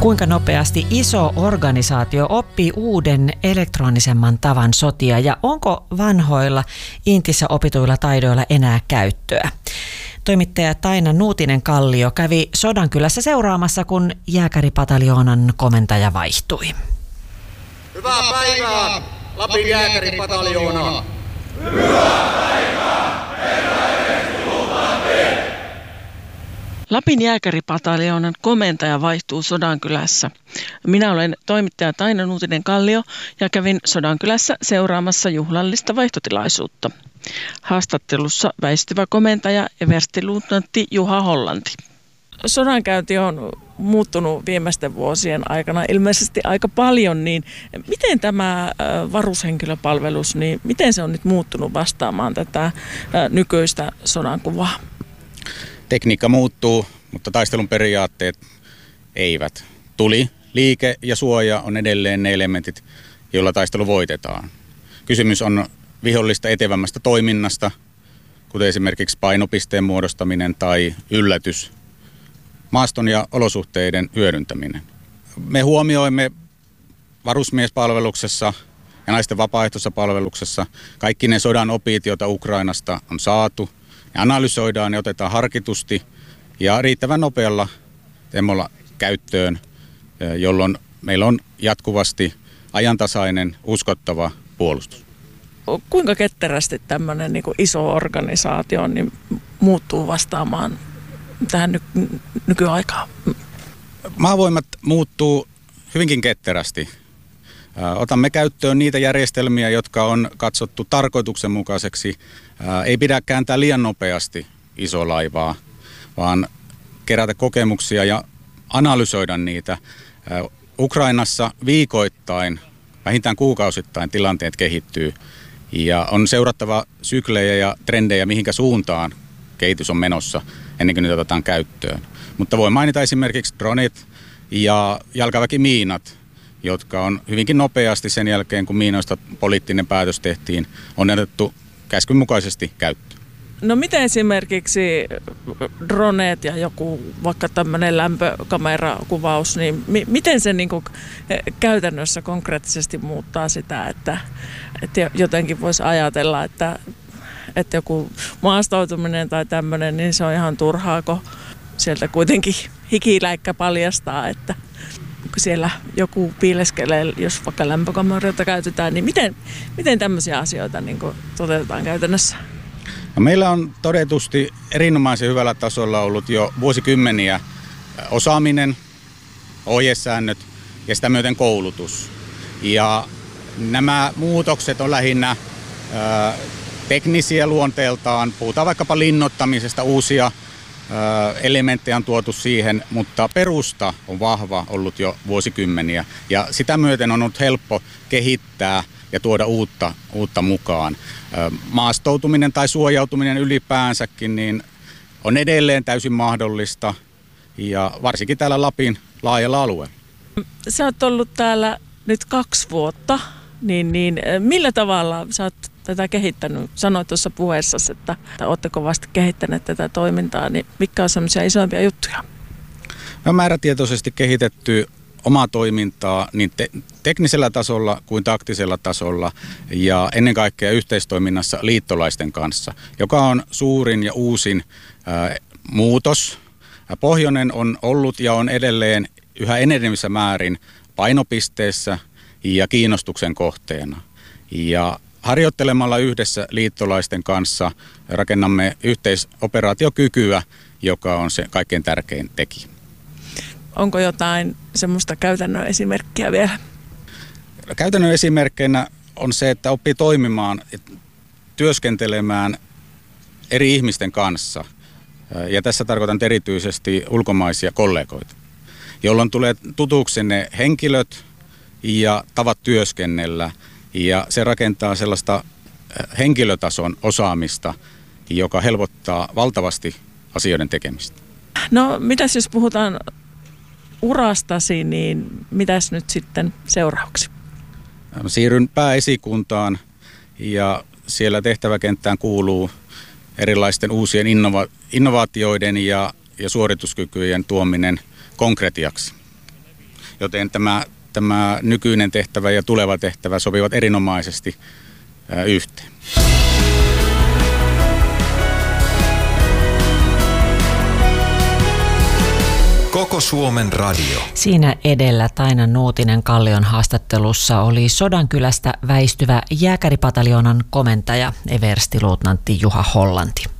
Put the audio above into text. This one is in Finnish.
Kuinka nopeasti iso organisaatio oppii uuden elektronisemman tavan sotia ja onko vanhoilla Intissä opituilla taidoilla enää käyttöä? Toimittaja Taina Nuutinen-Kallio kävi Sodankylässä seuraamassa, kun jääkäripataljoonan komentaja vaihtui. Hyvää päivää, Lapin jääkäripataljoona! Hyvää päivää, herra Erkki-luutnantti! Lapin jääkäripataljoonan komentaja vaihtuu Sodankylässä. Minä olen toimittaja Taina Nuutinen-Kallio ja kävin Sodankylässä seuraamassa juhlallista vaihtotilaisuutta. Haastattelussa väistyvä komentaja everstiluutnantti Juha Hollanti. Sodankäynti on muuttunut viimeisten vuosien aikana ilmeisesti aika paljon, niin miten tämä varushenkilöpalvelus, niin miten se on nyt muuttunut vastaamaan tätä nykyistä sodankuvaa? Tekniikka muuttuu, mutta taistelun periaatteet eivät. Tuli, liike ja suoja on edelleen ne elementit, joilla taistelu voitetaan. Kysymys on vihollista etevämmästä toiminnasta, kuten esimerkiksi painopisteen muodostaminen tai yllätys, maaston ja olosuhteiden hyödyntäminen. Me huomioimme varusmiespalveluksessa ja naisten vapaaehtoisessa palveluksessa kaikki ne sodan opit, joita Ukrainasta on saatu, ja analysoidaan ja otetaan harkitusti ja riittävän nopealla temmolla käyttöön, jolloin meillä on jatkuvasti ajantasainen, uskottava puolustus. Kuinka ketterästi tämmöinen niin kuin iso organisaatio niin muuttuu vastaamaan tähän nykyaikaan? Maavoimat muuttuu hyvinkin ketterästi. Otamme käyttöön niitä järjestelmiä, jotka on katsottu tarkoituksenmukaiseksi. Ei pidä kääntää liian nopeasti isoa laivaa, vaan kerätä kokemuksia ja analysoida niitä. Ukrainassa viikoittain, vähintään kuukausittain tilanteet kehittyy ja on seurattava syklejä ja trendejä, mihinkä suuntaan kehitys on menossa ennen kuin niitä otetaan käyttöön. Mutta voi mainita esimerkiksi dronit ja jalkaväkimiinat, jotka on hyvinkin nopeasti sen jälkeen, kun miinoista poliittinen päätös tehtiin, on otettu käskyn mukaisesti käyttöön. No miten esimerkiksi droneet ja joku vaikka tämmöinen lämpökamerakuvaus, niin miten se niin kuin käytännössä konkreettisesti muuttaa sitä, että jotenkin voisi ajatella, että joku maastoutuminen tai tämmöinen, niin se on ihan turhaa, kun sieltä kuitenkin hikiläikkä paljastaa, että siellä joku piileskelee, jos vaikka lämpökameroita käytetään, niin miten tämmöisiä asioita niin kuin toteutetaan käytännössä? No meillä on todetusti erinomaisen hyvällä tasolla ollut jo vuosikymmeniä osaaminen, ohjesäännöt ja sitä myöten koulutus. Ja nämä muutokset on lähinnä teknisiä luonteeltaan. Puhutaan vaikkapa linnoittamisesta, uusia elementtejä on tuotu siihen, mutta perusta on vahva ollut jo vuosikymmeniä. Ja sitä myöten on ollut helppo kehittää ja tuoda uutta mukaan. Maastoutuminen tai suojautuminen ylipäänsäkin niin on edelleen täysin mahdollista ja varsinkin täällä Lapin laajalla alueella. Sä oot ollut täällä nyt 2 vuotta, niin millä tavalla sä oot tätä kehittänyt? Sanoit tuossa puheessasi, että ootteko vasta kehittäneet tätä toimintaa, niin mitkä on sellaisia isompia juttuja? Me on määrätietoisesti kehitetty omaa toimintaa niin teknisellä tasolla kuin taktisella tasolla ja ennen kaikkea yhteistoiminnassa liittolaisten kanssa, joka on suurin ja uusin muutos. Pohjoinen on ollut ja on edelleen yhä enenevissä määrin painopisteessä ja kiinnostuksen kohteena. Ja harjoittelemalla yhdessä liittolaisten kanssa rakennamme yhteisoperaatiokykyä, joka on se kaikkein tärkein tekijä. Onko jotain semmoista käytännön esimerkkiä vielä? Käytännön esimerkkeinä on se, että oppii toimimaan, työskentelemään eri ihmisten kanssa. Ja tässä tarkoitan erityisesti ulkomaisia kollegoita, jolloin tulee tutuksi ne henkilöt ja tavat työskennellä. Ja se rakentaa sellaista henkilötason osaamista, joka helpottaa valtavasti asioiden tekemistä. No mitäs jos puhutaan urastasi, niin mitäs nyt sitten seuraavaksi? Siirryn pääesikuntaan ja siellä tehtäväkenttään kuuluu erilaisten uusien innovaatioiden ja suorituskykyjen tuominen konkretiaksi. joten tämä nykyinen tehtävä ja tuleva tehtävä sopivat erinomaisesti yhteen. Koko Suomen radio. Siinä edellä Taina Nuutinen Kallion haastattelussa oli Sodankylästä väistyvä jääkäripataljoonan komentaja everstiluutnantti Juha Hollanti.